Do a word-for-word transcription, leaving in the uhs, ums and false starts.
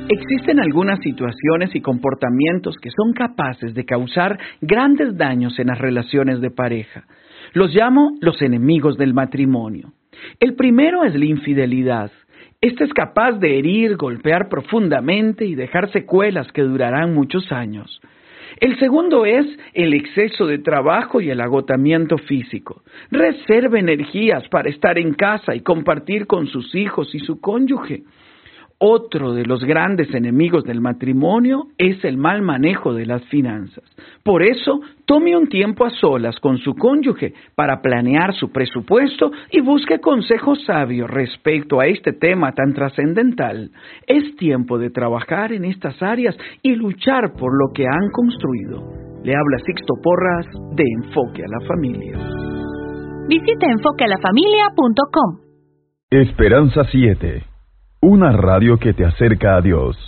Existen algunas situaciones y comportamientos que son capaces de causar grandes daños en las relaciones de pareja. Los llamo los enemigos del matrimonio. El primero es la infidelidad. Esta es capaz de herir, golpear profundamente y dejar secuelas que durarán muchos años. El segundo es el exceso de trabajo y el agotamiento físico. Reserve energías para estar en casa y compartir con sus hijos y su cónyuge. Otro de los grandes enemigos del matrimonio es el mal manejo de las finanzas. Por eso, tome un tiempo a solas con su cónyuge para planear su presupuesto y busque consejos sabios respecto a este tema tan trascendental. Es tiempo de trabajar en estas áreas y luchar por lo que han construido. Le habla Sixto Porras de Enfoque a la Familia. Visite enfoque a la familia punto com. Esperanza siete. Una radio que te acerca a Dios.